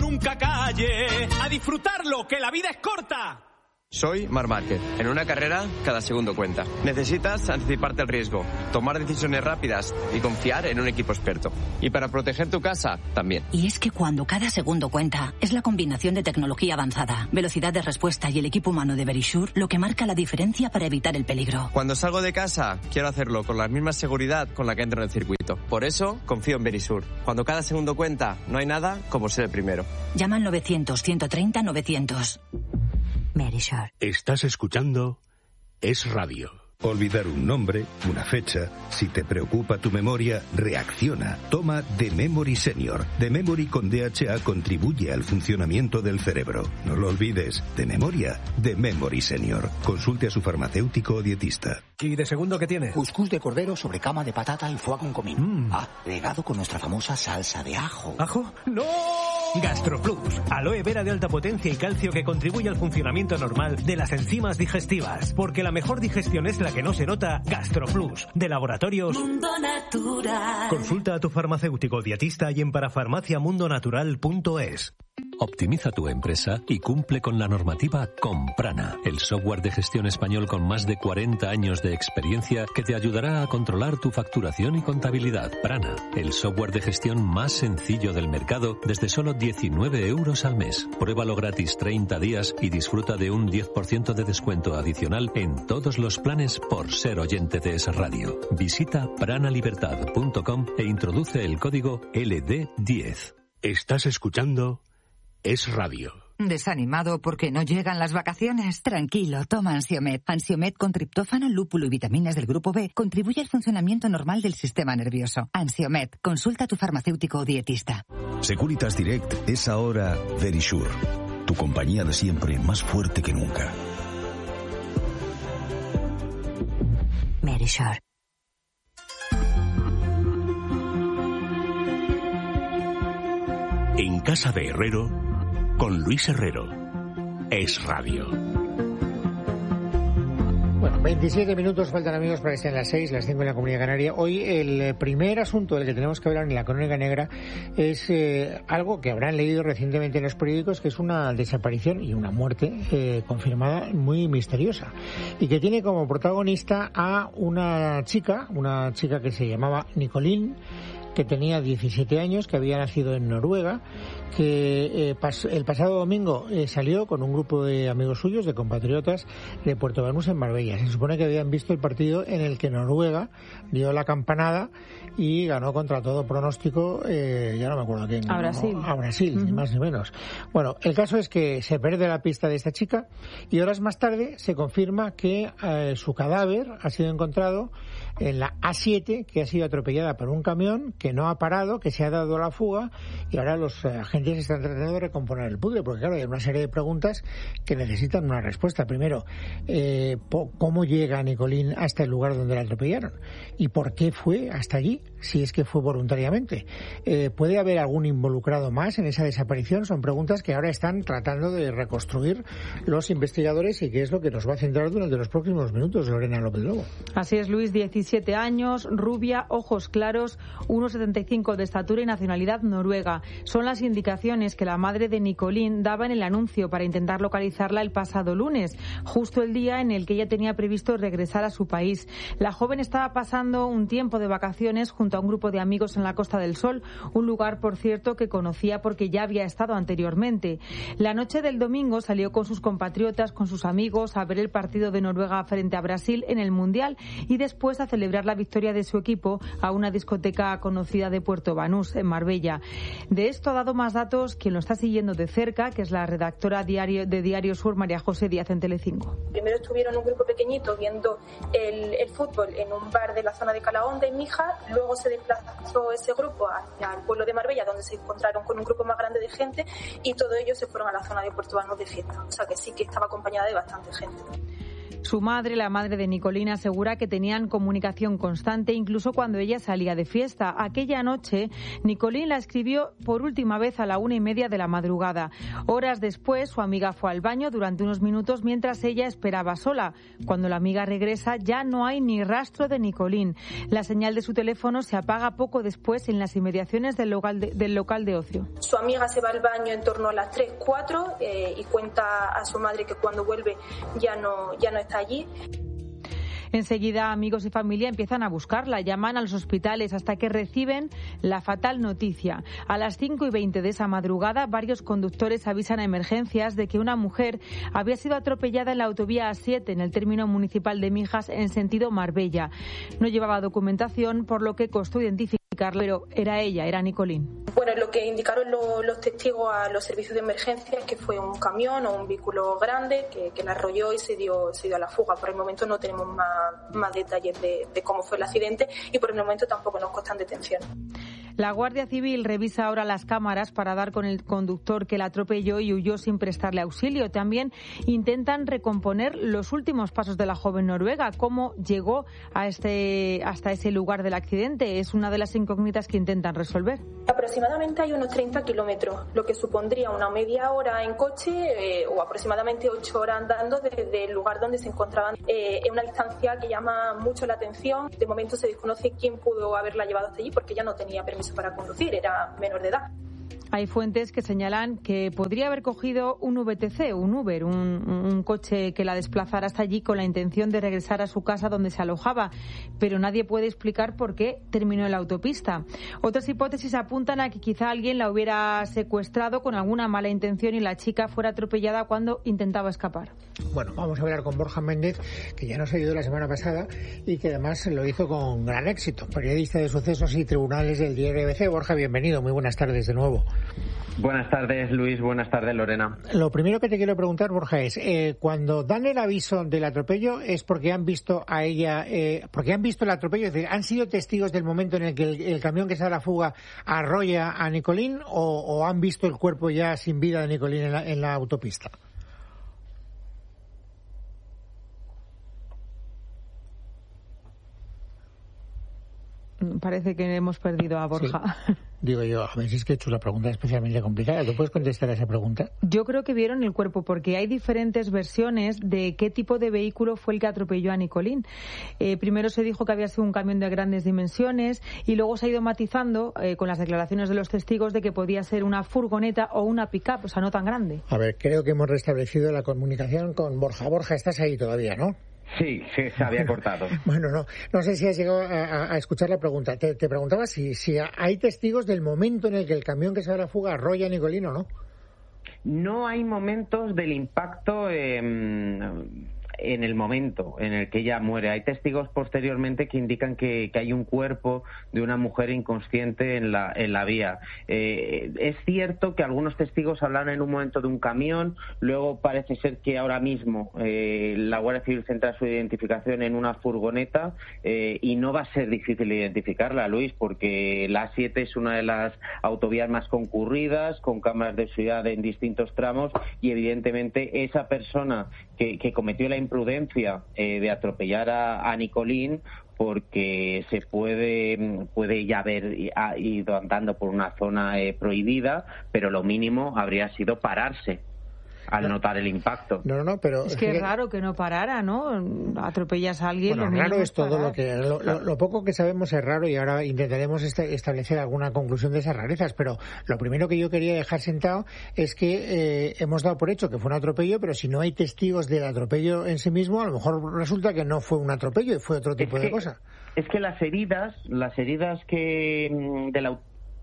nunca calle. A disfrutarlo, que la vida es corta. Soy Marc Márquez. En una carrera, cada segundo cuenta. Necesitas anticiparte al riesgo, tomar decisiones rápidas y confiar en un equipo experto. Y para proteger tu casa, también. Y es que cuando cada segundo cuenta, es la combinación de tecnología avanzada, velocidad de respuesta y el equipo humano de Verisure lo que marca la diferencia para evitar el peligro. Cuando salgo de casa, quiero hacerlo con la misma seguridad con la que entro en el circuito. Por eso, confío en Verisure. Cuando cada segundo cuenta, no hay nada como ser el primero. Llama al 900-130-900. Verisure. Estás escuchando Es Radio. Olvidar un nombre, una fecha. Si te preocupa tu memoria, reacciona. Toma The Memory Senior. The Memory con DHA contribuye al funcionamiento del cerebro. No lo olvides. De memoria, The Memory Senior. Consulte a su farmacéutico o dietista. ¿Y de segundo qué tiene? Cuscús de cordero sobre cama de patata y foie con comino. Regado con nuestra famosa salsa de ajo. ¿Ajo? ¡No! GastroPlus. Aloe vera de alta potencia y calcio que contribuye al funcionamiento normal de las enzimas digestivas. Porque la mejor digestión es la que no se nota. GastroPlus. De Laboratorios Mundo Natural. Consulta a tu farmacéutico dietista y en parafarmaciamundonatural.es. Optimiza tu empresa y cumple con la normativa con Prana, el software de gestión español con más de 40 años de experiencia que te ayudará a controlar tu facturación y contabilidad. Prana, el software de gestión más sencillo del mercado desde solo 19 euros al mes. Pruébalo gratis 30 días y disfruta de un 10% de descuento adicional en todos los planes por ser oyente de Es Radio. Visita pranalibertad.com e introduce el código LD10. Estás escuchando Es Radio. ¿Desanimado porque no llegan las vacaciones? Tranquilo, toma Ansiomed. Ansiomed con triptófano, lúpulo y vitaminas del grupo B contribuye al funcionamiento normal del sistema nervioso. Ansiomed, consulta a tu farmacéutico o dietista. Securitas Direct es ahora Verisure. Tu compañía de siempre más fuerte que nunca. Verisure. En casa de Herrero, con Luis Herrero. Es Radio. Bueno, 27 minutos faltan, amigos, para que sean las 6, las 5 en la Comunidad Canaria. Hoy el primer asunto del que tenemos que hablar en la Crónica Negra es algo que habrán leído recientemente en los periódicos, que es una desaparición y una muerte confirmada muy misteriosa, y que tiene como protagonista a una chica que se llamaba Nicolín, que tenía 17 años, que había nacido en Noruega, que el pasado domingo salió con un grupo de amigos suyos, de compatriotas, de Puerto Banús en Marbella. Se supone que habían visto el partido en el que Noruega dio la campanada y ganó contra todo pronóstico, ya no me acuerdo quién. A Brasil. A Brasil, ni más ni menos. Bueno, el caso es que se pierde la pista de esta chica y horas más tarde se confirma que su cadáver ha sido encontrado en la A7, que ha sido atropellada por un camión que no ha parado, que se ha dado a la fuga, y ahora los agentes están tratando de recomponer el puzzle, porque claro, hay una serie de preguntas que necesitan una respuesta. Primero, ¿cómo llega Nicolín hasta el lugar donde la atropellaron? ¿Y por qué fue hasta allí, si es que fue voluntariamente? ¿Puede haber algún involucrado más en esa desaparición? Son preguntas que ahora están tratando de reconstruir los investigadores, y que es lo que nos va a centrar durante los próximos minutos Lorena López Lobo. Así es, Luis, 17 años, rubia, ojos claros, 1,75 de estatura y nacionalidad noruega. Son las indicaciones que la madre de Nicolín daba en el anuncio para intentar localizarla el pasado lunes, justo el día en el que ella tenía previsto regresar a su país. La joven estaba pasando un tiempo de vacaciones junto a un grupo de amigos en la Costa del Sol, un lugar, por cierto, que conocía porque ya había estado anteriormente. La noche del domingo salió con sus compatriotas, con sus amigos, a ver el partido de Noruega frente a Brasil en el Mundial y después a celebrar la victoria de su equipo a una discoteca conocida de Puerto Banús, en Marbella. De esto ha dado más datos quien lo está siguiendo de cerca, que es la redactora de Diario Sur, María José Díaz, en Telecinco. Primero estuvieron un grupo pequeñito viendo el fútbol en un bar de la zona de Calahonda, en Mija. Luego se desplazó ese grupo hacia el pueblo de Marbella, donde se encontraron con un grupo más grande de gente, y todos ellos se fueron a la zona de Puerto Banús de fiesta. O sea que sí que estaba acompañada de bastante gente. Su madre, la madre de Nicolín, asegura que tenían comunicación constante incluso cuando ella salía de fiesta. Aquella noche, Nicolín la escribió por última vez a la 1:30 de la madrugada. Horas después, su amiga fue al baño durante unos minutos mientras ella esperaba sola. Cuando la amiga regresa, ya no hay ni rastro de Nicolín. La señal de su teléfono se apaga poco después en las inmediaciones del local de ocio. Su amiga se va al baño en torno a las 3, 4 y cuenta a su madre que cuando vuelve ya no está allí. Enseguida, amigos y familia empiezan a buscarla, llaman a los hospitales hasta que reciben la fatal noticia. A las 5:20 de esa madrugada, varios conductores avisan a emergencias de que una mujer había sido atropellada en la autovía A7 en el término municipal de Mijas en sentido Marbella. No llevaba documentación, por lo que costó identificarla, pero era ella, era Nicolín. Bueno, lo que indicaron los testigos a los servicios de emergencia es que fue un camión o un vehículo grande que la arrolló y se dio a la fuga. Por el momento no tenemos más detalles de cómo fue el accidente y por el momento tampoco nos constan detención. La Guardia Civil revisa ahora las cámaras para dar con el conductor que la atropelló y huyó sin prestarle auxilio. También intentan recomponer los últimos pasos de la joven noruega. ¿Cómo llegó hasta ese lugar del accidente? Es una de las incógnitas que intentan resolver. Aproximadamente hay unos 30 kilómetros, lo que supondría una media hora en coche o aproximadamente 8 horas andando desde el lugar donde se encontraban. Es una distancia que llama mucho la atención. De momento se desconoce quién pudo haberla llevado hasta allí porque ella no tenía permiso para conducir, era menor de edad. Hay fuentes que señalan que podría haber cogido un VTC, un Uber, un coche que la desplazara hasta allí con la intención de regresar a su casa donde se alojaba, pero nadie puede explicar por qué terminó en la autopista. Otras hipótesis apuntan a que quizá alguien la hubiera secuestrado con alguna mala intención y la chica fuera atropellada cuando intentaba escapar. Bueno, vamos a hablar con Borja Méndez, que ya nos ayudó la semana pasada y que además lo hizo con gran éxito. Periodista de sucesos y tribunales del diario ABC. Borja, bienvenido, muy buenas tardes de nuevo. Buenas tardes, Luis. Buenas tardes, Lorena. Lo primero que te quiero preguntar, Borja, es cuando dan el aviso del atropello es porque han visto a ella, porque han visto el atropello, es decir, ¿han sido testigos del momento en el que el camión que se da a la fuga arrolla a Nicolín o han visto el cuerpo ya sin vida de Nicolín en la autopista? Parece que hemos perdido a Borja. Sí. Digo yo, a ver si es que he hecho una pregunta especialmente complicada. ¿Tú puedes contestar a esa pregunta? Yo creo que vieron el cuerpo porque hay diferentes versiones de qué tipo de vehículo fue el que atropelló a Nicolín. Primero se dijo que había sido un camión de grandes dimensiones y luego se ha ido matizando con las declaraciones de los testigos de que podía ser una furgoneta o una pick-up, o sea, no tan grande. A ver, creo que hemos restablecido la comunicación con Borja. Borja, estás ahí todavía, ¿no? Sí, se había cortado. Bueno, no sé si has llegado a escuchar la pregunta. Te preguntaba si hay testigos del momento en el que el camión que se da a la fuga arrolla a Nicolín o no. No hay momentos del impacto en el momento en el que ella muere. Hay testigos posteriormente que indican que hay un cuerpo de una mujer inconsciente en la vía. Es cierto que algunos testigos hablan en un momento de un camión, luego parece ser que ahora mismo la Guardia Civil centra su identificación en una furgoneta y no va a ser difícil identificarla, Luis, porque la A7 es una de las autovías más concurridas, con cámaras de seguridad en distintos tramos y evidentemente esa persona que cometió la imprudencia de atropellar a Nicolín, porque se puede ya haber ido andando por una zona prohibida, pero lo mínimo habría sido pararse al notar el impacto. No, pero... Es que es raro que no parara, ¿no? Atropellas a alguien... Bueno, raro es todo lo que... Lo poco que sabemos es raro y ahora intentaremos establecer alguna conclusión de esas rarezas, pero lo primero que yo quería dejar sentado es que hemos dado por hecho que fue un atropello, pero si no hay testigos del atropello en sí mismo, a lo mejor resulta que no fue un atropello y fue otro tipo de cosa. Es que las heridas que de la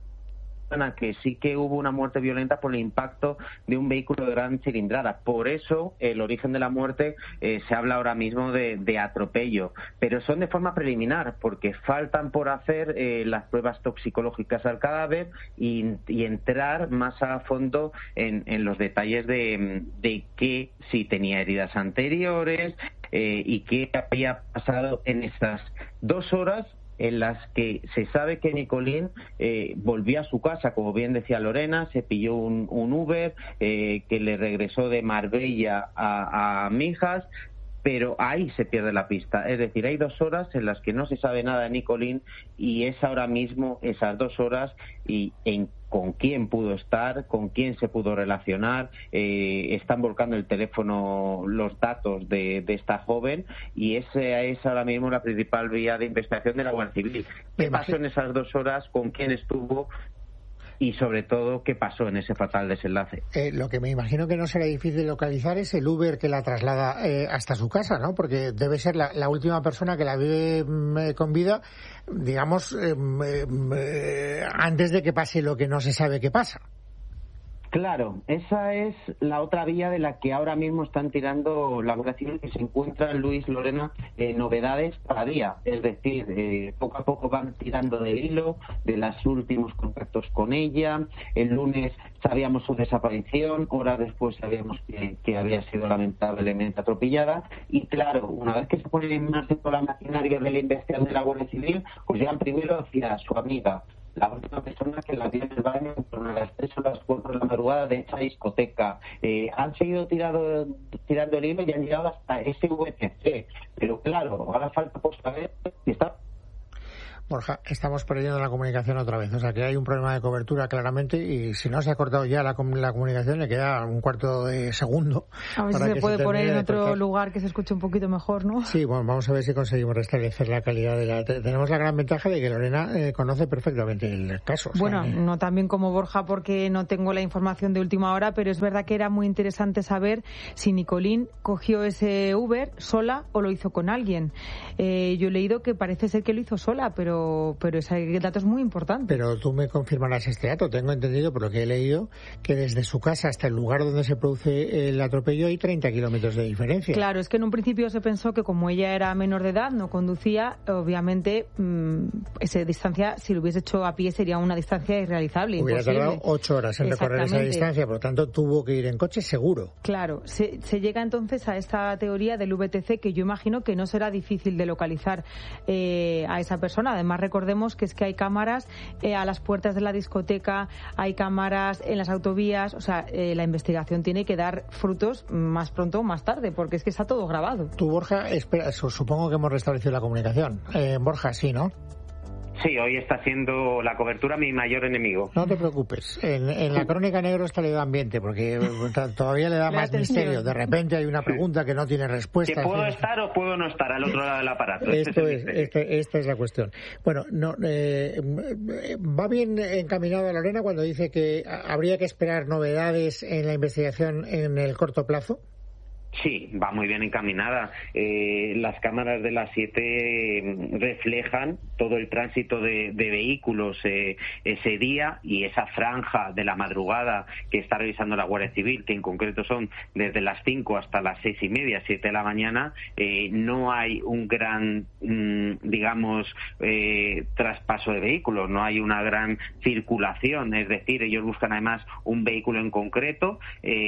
que sí que hubo una muerte violenta por el impacto de un vehículo de gran cilindrada. Por eso el origen de la muerte se habla ahora mismo de atropello, pero son de forma preliminar porque faltan por hacer las pruebas toxicológicas al cadáver y entrar más a fondo en los detalles de que si tenía heridas anteriores y qué había pasado en estas 2 horas en las que se sabe que Nicolín volvió a su casa, como bien decía Lorena, se pilló un Uber que le regresó de Marbella a Mijas, pero ahí se pierde la pista. Es decir, hay 2 horas en las que no se sabe nada de Nicolín y es ahora mismo esas 2 horas y con quién pudo estar, con quién se pudo relacionar, están volcando el teléfono los datos de esta joven y esa es ahora mismo la principal vía de investigación de la Guardia Civil. ¿Qué pasó en esas 2 horas? ¿Con quién estuvo? Y sobre todo, ¿qué pasó en ese fatal desenlace? Lo que me imagino que no será difícil localizar es el Uber que la traslada hasta su casa, ¿no? Porque debe ser la última persona que la ve con vida, digamos, antes de que pase lo que no se sabe que pasa. Claro, esa es la otra vía de la que ahora mismo están tirando la Guardia Civil, que se encuentra, Luis, Lorena, novedades cada día. Es decir, poco a poco van tirando del hilo de los últimos contactos con ella. El lunes sabíamos su desaparición, horas después sabíamos que había sido lamentablemente atropellada. Y claro, una vez que se pone en marcha toda la maquinaria de la investigación de la Guardia Civil, pues llegan primero hacia su amiga, la última persona que la vio en el baño en torno a las 3 o las 4 de la madrugada de esa discoteca. Han seguido tirando el hilo y han llegado hasta ese VTC. Pero claro, ahora falta por saber si está... Borja, estamos perdiendo la comunicación otra vez. O sea, que hay un problema de cobertura claramente y si no se ha cortado ya la comunicación le queda un cuarto de segundo. A ver si se puede poner en otro lugar que se escuche un poquito mejor, ¿no? Sí, bueno, vamos a ver si conseguimos restablecer la calidad de la... Tenemos la gran ventaja de que Lorena conoce perfectamente el caso. Bueno, no tan bien como Borja porque no tengo la información de última hora, pero es verdad que era muy interesante saber si Nicolín cogió ese Uber sola o lo hizo con alguien. Yo he leído que parece ser que lo hizo sola, pero ese dato es muy importante. Pero tú me confirmarás este dato. Tengo entendido, por lo que he leído, que desde su casa hasta el lugar donde se produce el atropello hay 30 kilómetros de diferencia. Claro, es que en un principio se pensó que como ella era menor de edad, no conducía, obviamente esa distancia, si lo hubiese hecho a pie, sería una distancia irrealizable. Hubiera imposible. tardado 8 horas en recorrer esa distancia, por lo tanto tuvo que ir en coche seguro. Claro, se llega entonces a esta teoría del VTC, que yo imagino que no será difícil de localizar a esa persona. Además, recordemos que es que hay cámaras a las puertas de la discoteca, hay cámaras en las autovías, o sea, la investigación tiene que dar frutos más pronto o más tarde, porque es que está todo grabado. Tú, Borja, espera, supongo que hemos restablecido la comunicación. Borja, sí, ¿no? Sí, hoy está siendo la cobertura mi mayor enemigo. No te preocupes. En la Crónica Negro está le da ambiente, porque todavía le da más misterio. De repente hay una pregunta que no tiene respuesta. ¿Que puedo estar o puedo no estar al otro lado del aparato? Esta es la cuestión. Bueno, va bien encaminada Lorena cuando dice que habría que esperar novedades en la investigación en el corto plazo. Sí, va muy bien encaminada. Las cámaras de las 7 reflejan todo el tránsito de vehículos ese día y esa franja de la madrugada que está revisando la Guardia Civil, que en concreto son desde las 5 hasta las 6:30, 7 de la mañana. No hay un gran, traspaso de vehículos, no hay una gran circulación. Es decir, ellos buscan además un vehículo en concreto.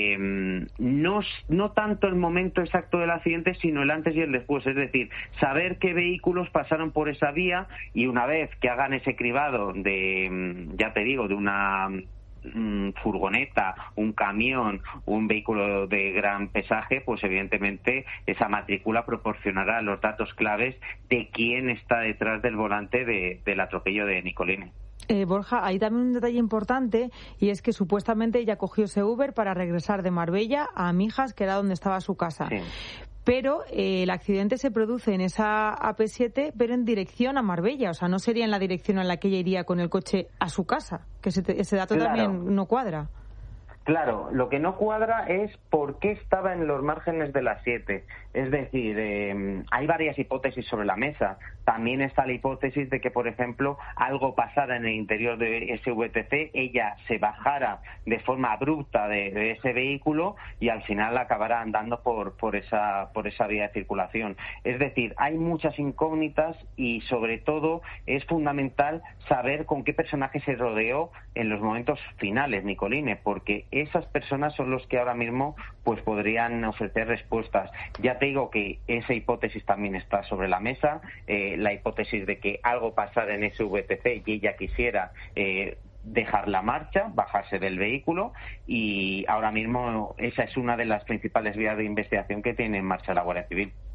No tanto el momento exacto del accidente, sino el antes y el después, es decir, saber qué vehículos pasaron por esa vía y una vez que hagan ese cribado de, ya te digo, de una furgoneta, un camión, un vehículo de gran pesaje, pues evidentemente esa matrícula proporcionará los datos claves de quién está detrás del volante del atropello de Nicolín. Borja, hay también un detalle importante y es que supuestamente ella cogió ese Uber para regresar de Marbella a Mijas, que era donde estaba su casa. Sí. Pero el accidente se produce en esa AP7, pero en dirección a Marbella. O sea, no sería en la dirección en la que ella iría con el coche a su casa. Que ese dato también no cuadra. Claro, lo que no cuadra es por qué estaba en los márgenes de las 7. Es decir, hay varias hipótesis sobre la mesa. También está la hipótesis de que, por ejemplo, algo pasara en el interior de ese VTC, ella se bajara de forma abrupta de ese vehículo y al final acabara andando por esa vía de circulación. Es decir, hay muchas incógnitas y, sobre todo, es fundamental saber con qué personaje se rodeó en los momentos finales, Nicolín, porque esas personas son los que ahora mismo pues podrían ofrecer respuestas. Ya te digo que esa hipótesis también está sobre la mesa, la hipótesis de que algo pasara en ese VTC y ella quisiera dejar la marcha, bajarse del vehículo, y ahora mismo esa es una de las principales vías de investigación que tiene en marcha la Guardia Civil.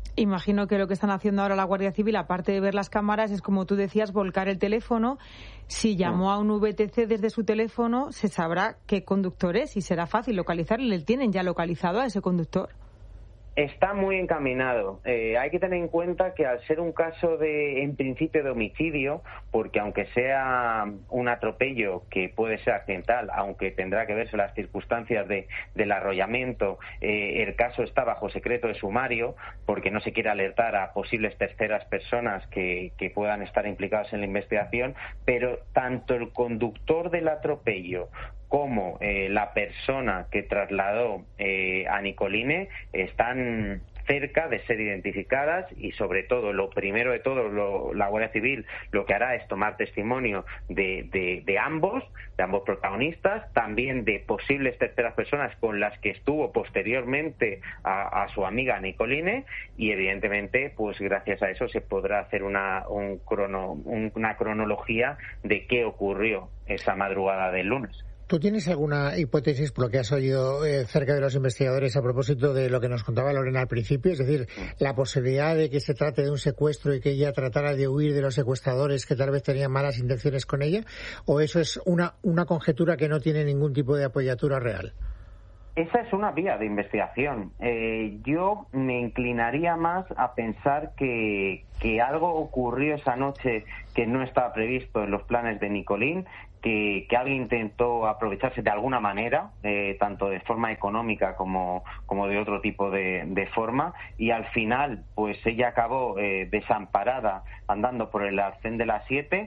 Imagino que lo que están haciendo ahora la Guardia Civil, aparte de ver las cámaras, es, como tú decías, volcar el teléfono. Si llamó a un VTC desde su teléfono, se sabrá qué conductor es y será fácil localizarle. ¿Le tienen ya localizado a ese conductor? Está muy encaminado. Hay que tener en cuenta que al ser un caso en principio de homicidio, porque aunque sea un atropello que puede ser accidental, aunque tendrá que verse las circunstancias del arrollamiento, el caso está bajo secreto de sumario, porque no se quiere alertar a posibles terceras personas que puedan estar implicadas en la investigación, pero tanto el conductor del atropello como la persona que trasladó a Nicoline están cerca de ser identificadas y, sobre todo, lo primero de todo, la Guardia Civil lo que hará es tomar testimonio de ambos protagonistas, también de posibles terceras personas con las que estuvo posteriormente a su amiga Nicoline, y evidentemente, pues gracias a eso se podrá hacer una cronología de qué ocurrió esa madrugada del lunes. ¿Tú tienes alguna hipótesis, por lo que has oído cerca de los investigadores, a propósito de lo que nos contaba Lorena al principio? Es decir, la posibilidad de que se trate de un secuestro y que ella tratara de huir de los secuestradores que tal vez tenían malas intenciones con ella, ¿o eso es una conjetura que no tiene ningún tipo de apoyatura real? Esa es una vía de investigación. Yo me inclinaría más a pensar que algo ocurrió esa noche que no estaba previsto en los planes de Nicoline, que alguien intentó aprovecharse de alguna manera, tanto de forma económica como de otro tipo de forma, y al final pues ella acabó desamparada andando por el arcén de las 7,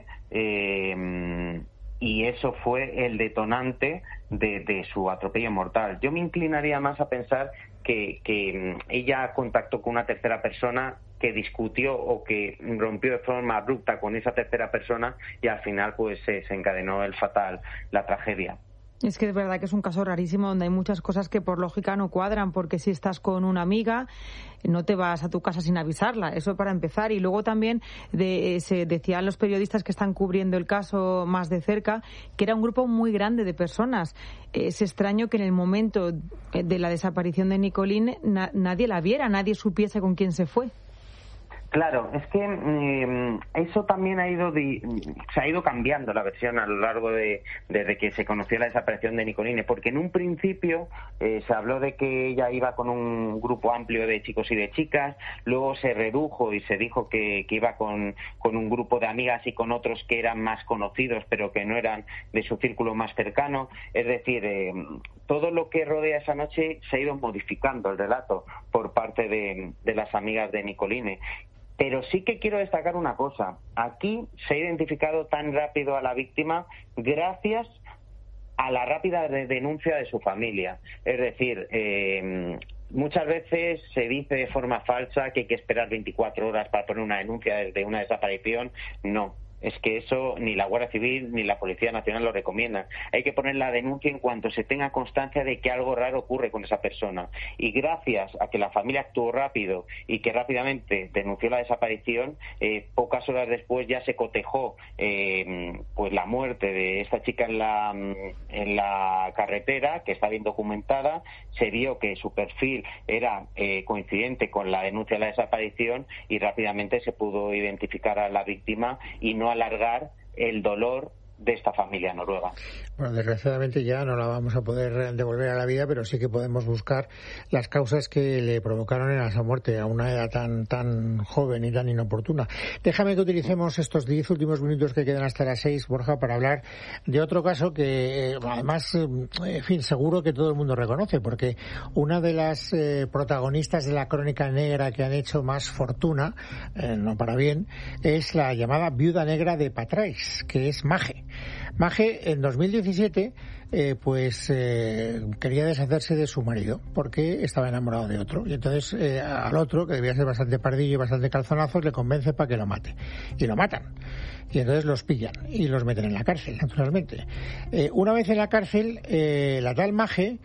y eso fue el detonante de su atropello mortal. Yo me inclinaría más a pensar que ella contactó con una tercera persona, que discutió o que rompió de forma abrupta con esa tercera persona, y al final pues se encadenó la tragedia. Es que es verdad que es un caso rarísimo donde hay muchas cosas que por lógica no cuadran, porque si estás con una amiga no te vas a tu casa sin avisarla, eso para empezar. Y luego también se decían los periodistas que están cubriendo el caso más de cerca que era un grupo muy grande de personas. Es extraño que en el momento de la desaparición de Nicoline nadie la viera, nadie supiese con quién se fue. Claro, es que eso también se ha ido cambiando la versión a lo largo desde que se conoció la desaparición de Nicoline, porque en un principio se habló de que ella iba con un grupo amplio de chicos y de chicas, luego se redujo y se dijo que iba con un grupo de amigas y con otros que eran más conocidos pero que no eran de su círculo más cercano. Es decir, todo lo que rodea esa noche se ha ido modificando el relato por parte de las amigas de Nicoline. Pero sí que quiero destacar una cosa. Aquí se ha identificado tan rápido a la víctima gracias a la rápida denuncia de su familia. Es decir, muchas veces se dice de forma falsa que hay que esperar 24 horas para poner una denuncia de una desaparición. No. Es que eso ni la Guardia Civil ni la Policía Nacional lo recomiendan. Hay que poner la denuncia en cuanto se tenga constancia de que algo raro ocurre con esa persona. Y gracias a que la familia actuó rápido y que rápidamente denunció la desaparición, pocas horas después ya se cotejó pues la muerte de esta chica en la carretera, que está bien documentada. Se vio que su perfil era coincidente con la denuncia de la desaparición y rápidamente se pudo identificar a la víctima y no alargar el dolor de esta familia noruega. Bueno, desgraciadamente ya no la vamos a poder devolver a la vida, pero sí que podemos buscar las causas que le provocaron en esa muerte a una edad tan joven y tan inoportuna. Déjame que utilicemos estos 10 últimos minutos que quedan hasta las 6, Borja, para hablar de otro caso que además, en fin, seguro que todo el mundo reconoce, porque una de las protagonistas de la crónica negra que han hecho más fortuna, no para bien, es la llamada viuda negra de Patrais, que es Mage. Mage, en 2017, quería deshacerse de su marido porque estaba enamorado de otro. Y entonces al otro, que debía ser bastante pardillo y bastante calzonazos, le convence para que lo mate. Y lo matan. Y entonces los pillan y los meten en la cárcel, naturalmente. Una vez en la cárcel, la tal Mage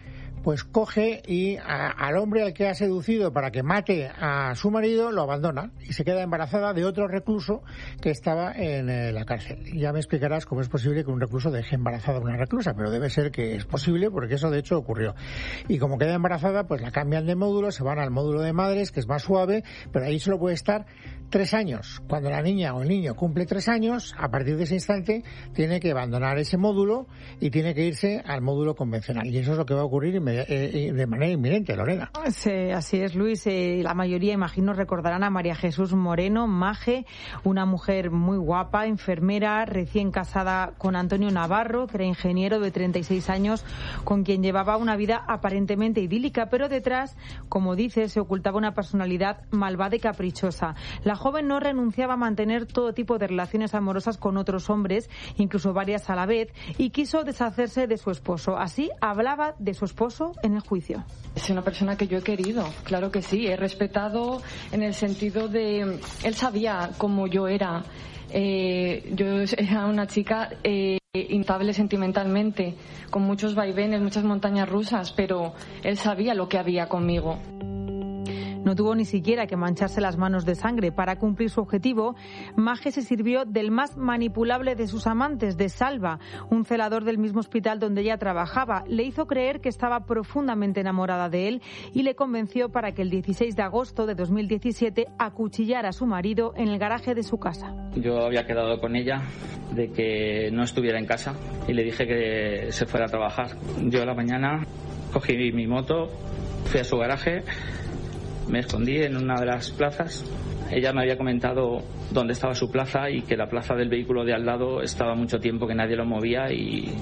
pues coge y al hombre al que ha seducido para que mate a su marido lo abandona y se queda embarazada de otro recluso que estaba en la cárcel. Ya me explicarás cómo es posible que un recluso deje embarazada a una reclusa, pero debe ser que es posible porque eso de hecho ocurrió. Y como queda embarazada, pues la cambian de módulo, se van al módulo de madres, que es más suave, pero ahí solo puede estar 3 años. Cuando la niña o el niño cumple 3 años, a partir de ese instante tiene que abandonar ese módulo y tiene que irse al módulo convencional. Y eso es lo que va a ocurrir de manera inminente, Lorena. Sí, así es, Luis. La mayoría, imagino, recordarán a María Jesús Moreno, Maje, una mujer muy guapa, enfermera, recién casada con Antonio Navarro, que era ingeniero de 36 años, con quien llevaba una vida aparentemente idílica, pero detrás, como dice, se ocultaba una personalidad malvada y caprichosa. La joven no renunciaba a mantener todo tipo de relaciones amorosas con otros hombres, incluso varias a la vez, y quiso deshacerse de su esposo. Así hablaba de su esposo en el juicio. Es una persona que yo he querido, claro que sí, he respetado en el sentido de... Él sabía cómo yo era. Yo era una chica inestable sentimentalmente, con muchos vaivenes, muchas montañas rusas, pero él sabía lo que había conmigo. No tuvo ni siquiera que mancharse las manos de sangre. Para cumplir su objetivo, Maje se sirvió del más manipulable de sus amantes, de Salva, un celador del mismo hospital donde ella trabajaba. Le hizo creer que estaba profundamente enamorada de él y le convenció para que el 16 de agosto de 2017 acuchillara a su marido en el garaje de su casa. Yo había quedado con ella de que no estuviera en casa y le dije que se fuera a trabajar. Yo a la mañana cogí mi moto, fui a su garaje, me escondí en una de las plazas. Ella me había comentado dónde estaba su plaza y que la plaza del vehículo de al lado estaba mucho tiempo que nadie lo movía y...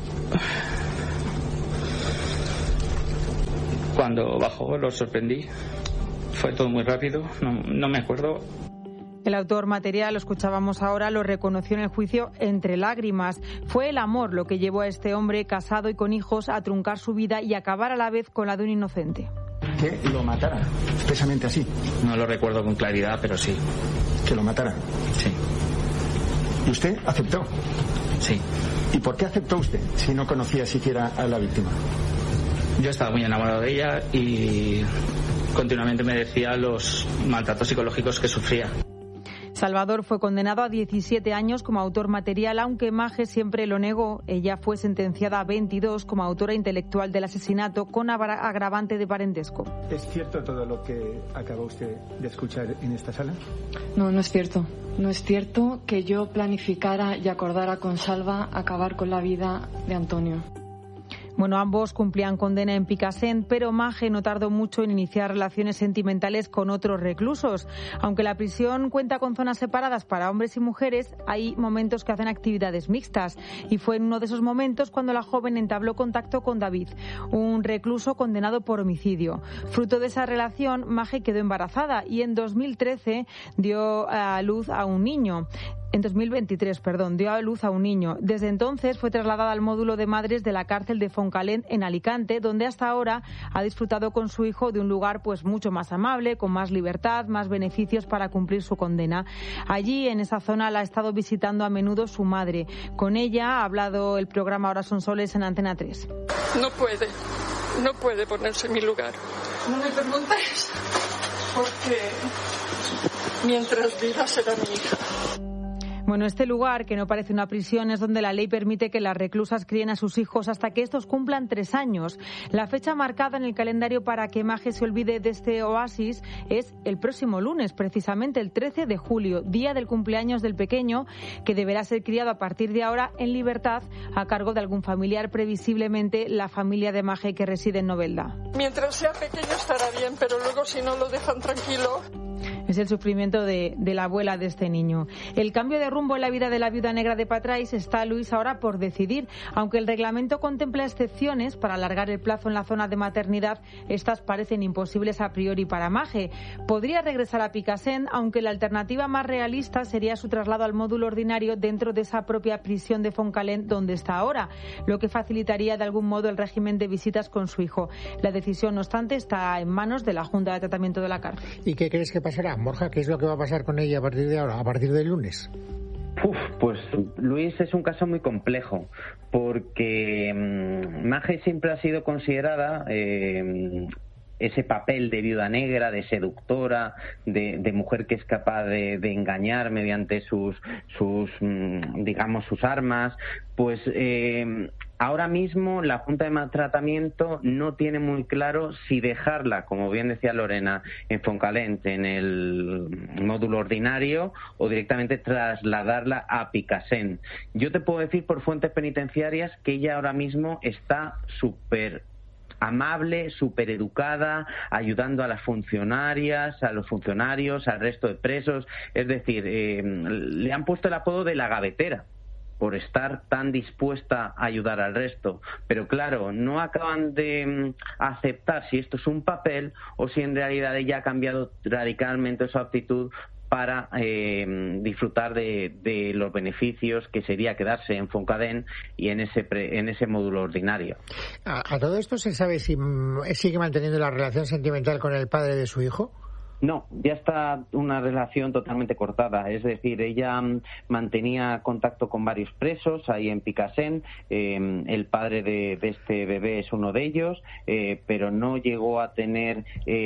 Cuando bajó lo sorprendí. Fue todo muy rápido, no me acuerdo. El autor material, lo escuchábamos ahora, lo reconoció en el juicio entre lágrimas. Fue el amor lo que llevó a este hombre casado y con hijos a truncar su vida y acabar a la vez con la de un inocente. Que lo matara, expresamente así. No lo recuerdo con claridad, pero sí. ¿Que lo matara? Sí. ¿Y usted aceptó? Sí. ¿Y por qué aceptó usted si no conocía siquiera a la víctima? Yo estaba muy enamorado de ella y continuamente me decía los maltratos psicológicos que sufría. Salvador fue condenado a 17 años como autor material, aunque Maje siempre lo negó. Ella fue sentenciada a 22 como autora intelectual del asesinato con agravante de parentesco. ¿Es cierto todo lo que acaba usted de escuchar en esta sala? No es cierto. No es cierto que yo planificara y acordara con Salva acabar con la vida de Antonio. Bueno, ambos cumplían condena en Picassent, pero Maje no tardó mucho en iniciar relaciones sentimentales con otros reclusos. Aunque la prisión cuenta con zonas separadas para hombres y mujeres, hay momentos que hacen actividades mixtas. Y fue en uno de esos momentos cuando la joven entabló contacto con David, un recluso condenado por homicidio. Fruto de esa relación, Maje quedó embarazada y en 2013 dio a luz a un niño. En 2023, dio a luz a un niño. Desde entonces fue trasladada al módulo de madres de la cárcel de Fontcalent en Alicante, donde hasta ahora ha disfrutado con su hijo de un lugar pues mucho más amable, con más libertad, más beneficios para cumplir su condena. Allí, en esa zona, la ha estado visitando a menudo su madre. Con ella ha hablado el programa Ahora son soles en Antena 3. No puede ponerse en mi lugar. No me preguntes, porque mientras viva será mi hija. Bueno, este lugar, que no parece una prisión, es donde la ley permite que las reclusas críen a sus hijos hasta que estos cumplan 3 años. La fecha marcada en el calendario para que Maje se olvide de este oasis es el próximo lunes, precisamente el 13 de julio, día del cumpleaños del pequeño, que deberá ser criado a partir de ahora en libertad a cargo de algún familiar, previsiblemente la familia de Maje que reside en Novelda. Mientras sea pequeño estará bien, pero luego si no lo dejan tranquilo... Es el sufrimiento de la abuela de este niño. El cambio de rumbo en la vida de la viuda negra de Patrais está, Luis, ahora por decidir. Aunque el reglamento contempla excepciones para alargar el plazo en la zona de maternidad, estas parecen imposibles a priori para Maje. Podría regresar a Picassent, aunque la alternativa más realista sería su traslado al módulo ordinario dentro de esa propia prisión de Fontcalent donde está ahora, lo que facilitaría de algún modo el régimen de visitas con su hijo. La decisión, no obstante, está en manos de la Junta de Tratamiento de la Cárcel. ¿Y qué crees que pasará, Borja? ¿Qué es lo que va a pasar con ella a partir de ahora, a partir del lunes? Pues Luis, es un caso muy complejo porque Maje siempre ha sido considerada ese papel de viuda negra, de seductora, de mujer que es capaz de engañar mediante sus armas. Pues ahora mismo la Junta de Maltratamiento no tiene muy claro si dejarla, como bien decía Lorena, en Foncalent, en el módulo ordinario, o directamente trasladarla a Picassent. Yo te puedo decir por fuentes penitenciarias que ella ahora mismo está súper amable, súper educada, ayudando a las funcionarias, a los funcionarios, al resto de presos. Es decir, le han puesto el apodo de la gavetera por estar tan dispuesta a ayudar al resto. Pero claro, no acaban de aceptar si esto es un papel o si en realidad ella ha cambiado radicalmente su actitud para disfrutar de los beneficios que sería quedarse en Foncalent y en ese módulo ordinario. ¿A todo esto se sabe si sigue manteniendo la relación sentimental con el padre de su hijo? No, ya está una relación totalmente cortada. Es decir, ella mantenía contacto con varios presos ahí en Picassent. El padre de este bebé es uno de ellos, pero no llegó a tener,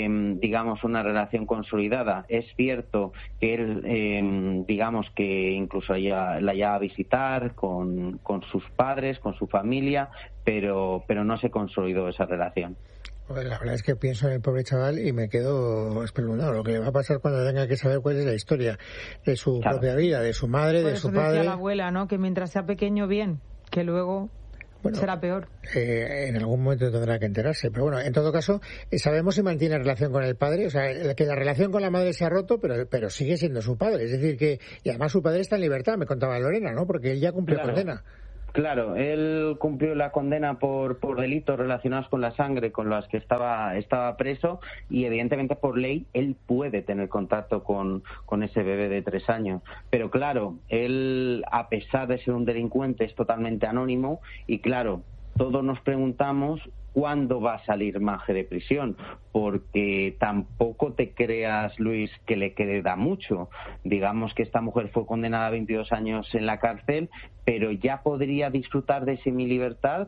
una relación consolidada. Es cierto que él, que incluso la llevaba a visitar con sus padres, con su familia, pero no se consolidó esa relación. La verdad es que pienso en el pobre chaval y me quedo espeluznado. Lo que le va a pasar cuando tenga que saber cuál es la historia de su propia vida, de su madre, de su padre. Decía la abuela, ¿no? Que mientras sea pequeño, bien, que luego será peor. En algún momento tendrá que enterarse. Pero bueno, en todo caso, sabemos si mantiene relación con el padre. O sea, que la relación con la madre se ha roto, pero sigue siendo su padre. Es decir, y además su padre está en libertad, me contaba Lorena, ¿no? Porque él ya cumplió condena. Claro, él cumplió la condena por delitos relacionados con la sangre con los que estaba preso, y evidentemente por ley él puede tener contacto con ese bebé de 3 años. Pero claro, él, a pesar de ser un delincuente, es totalmente anónimo y claro, todos nos preguntamos cuándo va a salir Maje de prisión, porque tampoco te creas, Luis, que le queda mucho. Digamos que esta mujer fue condenada a 22 años en la cárcel, pero ya podría disfrutar de semilibertad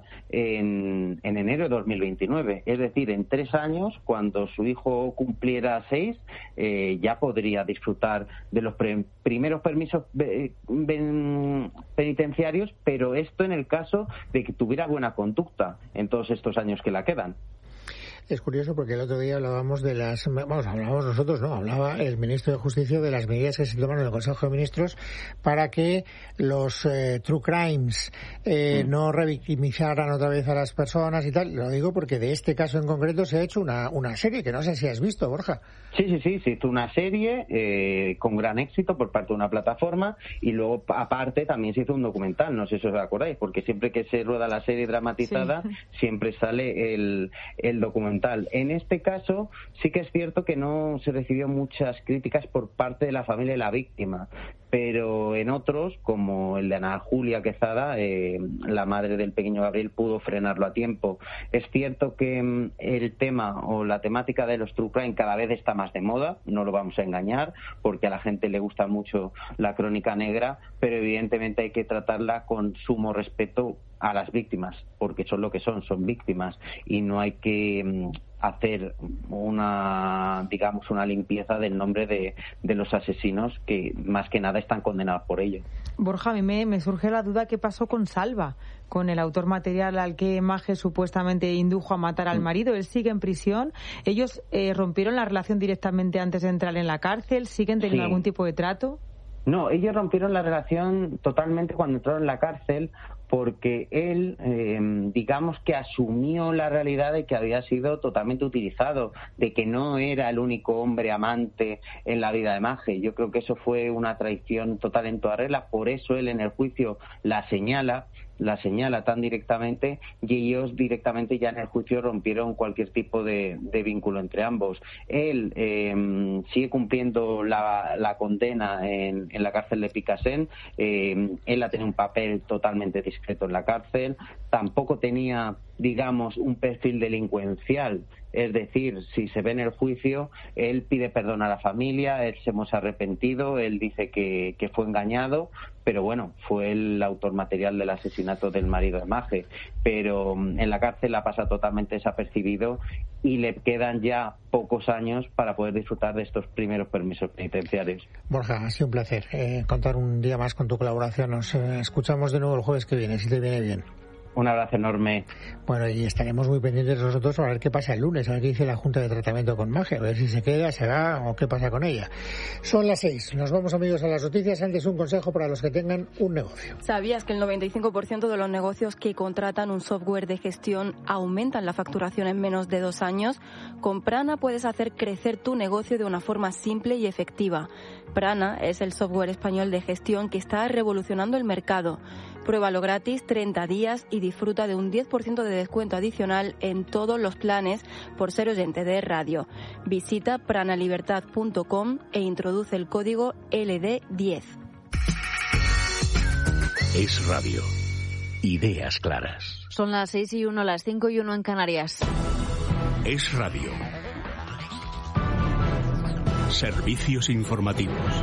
en enero de 2029. Es decir, en 3 años, cuando su hijo cumpliera 6, ya podría disfrutar de los primeros permisos penitenciarios, pero esto en el caso de que tuviera buena conducta en todos estos años que la quedan. Es curioso porque el otro día hablábamos hablábamos nosotros, ¿no? Hablaba el ministro de Justicia de las medidas que se tomaron en el Consejo de Ministros para que los true crimes no revictimizaran otra vez a las personas y tal. Lo digo porque de este caso en concreto se ha hecho una serie que no sé si has visto, Borja. Sí, se hizo una serie con gran éxito por parte de una plataforma y luego aparte también se hizo un documental, no sé si os acordáis, porque siempre que se rueda la serie dramatizada siempre sale el documental. En este caso sí que es cierto que no se recibió muchas críticas por parte de la familia de la víctima, pero en otros, como el de Ana Julia Quezada, la madre del pequeño Gabriel, pudo frenarlo a tiempo. Es cierto que el tema o la temática de los true crime cada vez está más de moda, no lo vamos a engañar, porque a la gente le gusta mucho la crónica negra, pero evidentemente hay que tratarla con sumo respeto a las víctimas, porque son lo que son víctimas, y no hay que hacer una limpieza del nombre de los asesinos, que más que nada están condenados por ello. Borja, a mí me surge la duda, ¿qué pasó con Salva, con el autor material al que Maje supuestamente indujo a matar al marido? Él sigue en prisión. ¿Ellos rompieron la relación directamente antes de entrar en la cárcel? ¿Siguen teniendo algún tipo de trato? No, ellos rompieron la relación totalmente cuando entraron en la cárcel, porque él, digamos que asumió la realidad de que había sido totalmente utilizado, de que no era el único hombre amante en la vida de Maje. Yo creo que eso fue una traición total en toda regla, por eso él en el juicio la señala tan directamente, y ellos directamente ya en el juicio rompieron cualquier tipo de vínculo entre ambos. Él sigue cumpliendo la condena en la cárcel de Picassent. Él ha tenido un papel totalmente discreto en la cárcel, tampoco tenía, digamos, un perfil delincuencial Es decir, si se ve en el juicio, él pide perdón a la familia, él se hemos arrepentido, él dice que fue engañado, pero bueno, fue el autor material del asesinato del marido de Maje. Pero en la cárcel la pasa totalmente desapercibido y le quedan ya pocos años para poder disfrutar de estos primeros permisos penitenciarios. Borja, ha sido un placer contar un día más con tu colaboración. Nos escuchamos de nuevo el jueves que viene, si te viene bien. Un abrazo enorme. Bueno, y estaremos muy pendientes nosotros a ver qué pasa el lunes, a ver qué dice la Junta de Tratamiento con Maje, a ver si se queda, se va o qué pasa con ella. Son las 6. Nos vamos, amigos, a las noticias. Antes, un consejo para los que tengan un negocio. ¿Sabías que el 95% de los negocios que contratan un software de gestión aumentan la facturación en menos de 2 años? Con Prana puedes hacer crecer tu negocio de una forma simple y efectiva. Prana es el software español de gestión que está revolucionando el mercado. Pruébalo gratis 30 días y disfruta de un 10% de descuento adicional en todos los planes por ser oyente de radio. Visita pranalibertad.com e introduce el código LD10. Es Radio. Ideas claras. Son las 6:01, las 5:01 en Canarias. Es Radio. Servicios informativos.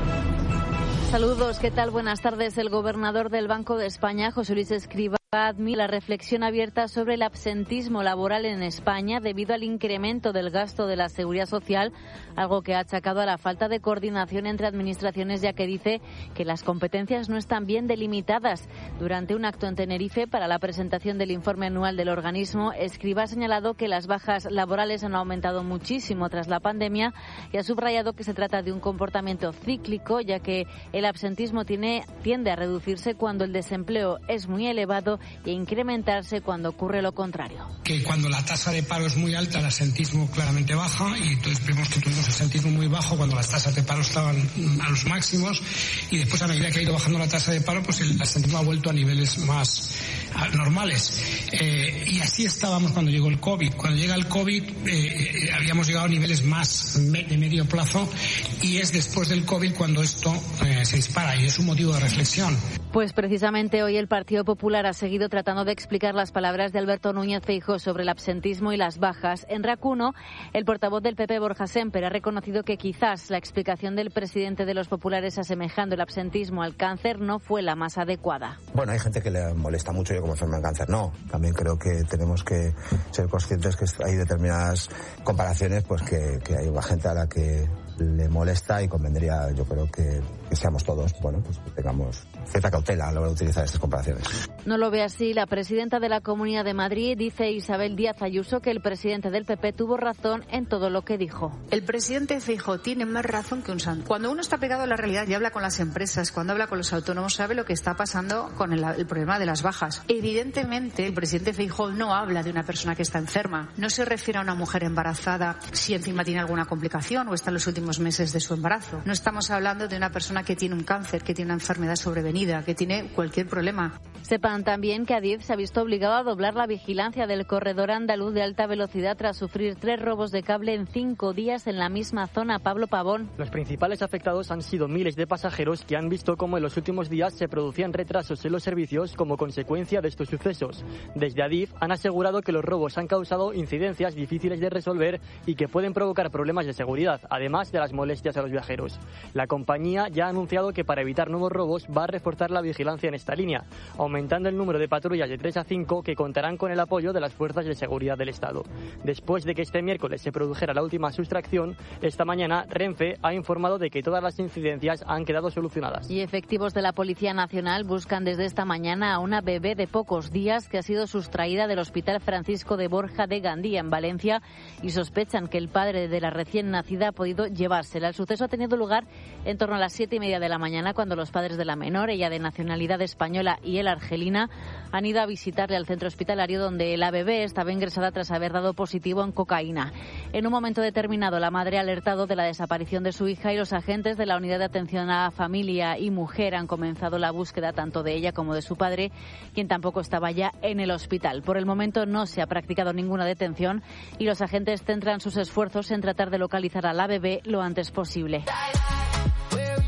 Saludos, ¿qué tal? Buenas tardes. El gobernador del Banco de España, José Luis Escrivá, admite la reflexión abierta sobre el absentismo laboral en España debido al incremento del gasto de la Seguridad Social, algo que ha achacado a la falta de coordinación entre administraciones, ya que dice que las competencias no están bien delimitadas. Durante un acto en Tenerife para la presentación del informe anual del organismo, Escrivá ha señalado que las bajas laborales han aumentado muchísimo tras la pandemia y ha subrayado que se trata de un comportamiento cíclico, ya que el absentismo tiende a reducirse cuando el desempleo es muy elevado e incrementarse cuando ocurre lo contrario. Que cuando la tasa de paro es muy alta, el absentismo claramente baja, y entonces vemos que tuvimos absentismo muy bajo cuando las tasas de paro estaban a los máximos, y después, a medida que ha ido bajando la tasa de paro, pues el absentismo ha vuelto a niveles más normales. Y así estábamos cuando llegó el COVID. Cuando llega el COVID habíamos llegado a niveles más de medio plazo, y es después del COVID cuando esto se dispara, y es un motivo de reflexión. Pues precisamente hoy el Partido Popular ha seguido tratando de explicar las palabras de Alberto Núñez Feijóo sobre el absentismo y las bajas. En RAC1, el portavoz del PP, Borja Sémper, ha reconocido que quizás la explicación del presidente de los populares asemejando el absentismo al cáncer no fue la más adecuada. Bueno, hay gente que le molesta mucho, yo como enfermo de cáncer no. También creo que tenemos que ser conscientes que hay determinadas comparaciones, pues que hay una gente a la que le molesta, y convendría, yo creo que seamos todos, bueno, pues que tengamos cierta cautela a la hora de utilizar estas comparaciones. No lo ve así la presidenta de la Comunidad de Madrid, dice Isabel Díaz Ayuso, que el presidente del PP tuvo razón en todo lo que dijo. El presidente Feijóo tiene más razón que un santo. Cuando uno está pegado a la realidad y habla con las empresas, cuando habla con los autónomos, sabe lo que está pasando con el problema de las bajas. Evidentemente, el presidente Feijóo no habla de una persona que está enferma, no se refiere a una mujer embarazada si encima tiene alguna complicación o está en los últimos meses de su embarazo. No estamos hablando de una persona que tiene un cáncer, que tiene una enfermedad sobrevenida, que tiene cualquier problema. Sepan también que Adif se ha visto obligado a doblar la vigilancia del corredor andaluz de alta velocidad tras sufrir 3 robos de cable en 5 días en la misma zona. Pablo Pavón. Los principales afectados han sido miles de pasajeros que han visto cómo en los últimos días se producían retrasos en los servicios como consecuencia de estos sucesos. Desde Adif han asegurado que los robos han causado incidencias difíciles de resolver y que pueden provocar problemas de seguridad, además de las molestias a los viajeros. La compañía ya ha anunciado que para evitar nuevos robos va a reforzar la vigilancia en esta línea, aumentando el número de patrullas de 3 a 5 que contarán con el apoyo de las fuerzas de seguridad del Estado. Después de que este miércoles se produjera la última sustracción, esta mañana Renfe ha informado de que todas las incidencias han quedado solucionadas. Y efectivos de la Policía Nacional buscan desde esta mañana a una bebé de pocos días que ha sido sustraída del Hospital Francisco de Borja de Gandía, en Valencia, y sospechan que el padre de la recién nacida ha podido llevársela. El suceso ha tenido lugar en torno a las 7:30 de la mañana, cuando los padres de la menor, ella de nacionalidad española y él argelina, han ido a visitarle al centro hospitalario, donde la bebé estaba ingresada tras haber dado positivo en cocaína. En un momento determinado, la madre ha alertado de la desaparición de su hija, y los agentes de la Unidad de Atención a Familia y Mujer han comenzado la búsqueda tanto de ella como de su padre, quien tampoco estaba ya en el hospital. Por el momento no se ha practicado ninguna detención y los agentes centran sus esfuerzos en tratar de localizar a la bebé lo antes posible.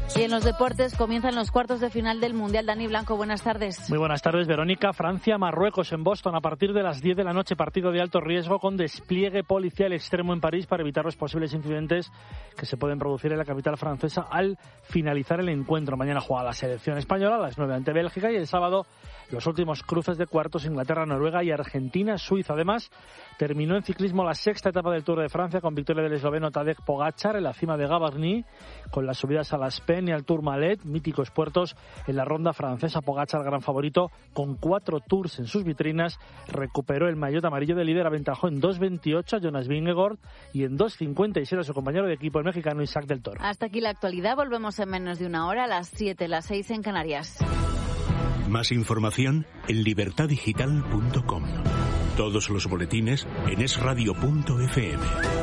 Y en los deportes comienzan los cuartos de final del Mundial. Dani Blanco, buenas tardes. Muy buenas tardes, Verónica. Francia-Marruecos en Boston a partir de las 10 de la noche. Partido de alto riesgo con despliegue policial extremo en París para evitar los posibles incidentes que se pueden producir en la capital francesa al finalizar el encuentro. Mañana juega la selección española a las 9 ante Bélgica y el sábado los últimos cruces de cuartos: Inglaterra-Noruega y Argentina-Suiza. Además, terminó en ciclismo la sexta etapa del Tour de Francia con victoria del esloveno Tadej Pogačar en la cima de Gavarnie, con las subidas a las Pen y al Tourmalet, míticos puertos en la ronda francesa. Pogačar, gran favorito, con 4 Tours en sus vitrinas, recuperó el maillot amarillo de líder, aventajó en 2.28 a Jonas Vingegaard y en 2.57 a su compañero de equipo, el mexicano Isaac del Toro. Hasta aquí la actualidad, volvemos en menos de una hora, a las 7, las 6 en Canarias. Más información en libertadigital.com. Todos los boletines en esradio.fm.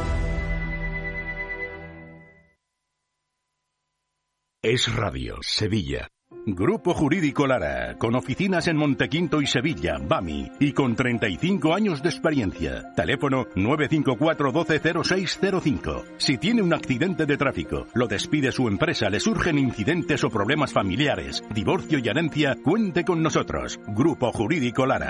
Es Radio, Sevilla. Grupo Jurídico Lara, con oficinas en Montequinto y Sevilla, BAMI, y con 35 años de experiencia. Teléfono 954 120605. Si tiene un accidente de tráfico, lo despide su empresa, le surgen incidentes o problemas familiares, divorcio y herencia, cuente con nosotros. Grupo Jurídico Lara.